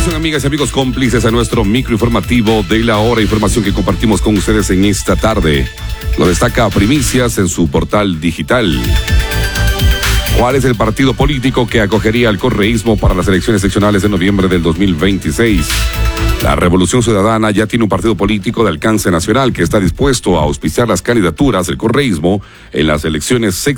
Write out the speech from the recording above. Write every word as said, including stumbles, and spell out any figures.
Atención, amigas y amigos cómplices, a nuestro microinformativo de la hora, información que compartimos con ustedes en esta tarde. Lo destaca Primicias en su portal digital. ¿Cuál es el partido político que acogería al correísmo para las elecciones seccionales de noviembre del dos mil veintiséis? La Revolución Ciudadana ya tiene un partido político de alcance nacional que está dispuesto a auspiciar las candidaturas del correísmo en las elecciones seccionales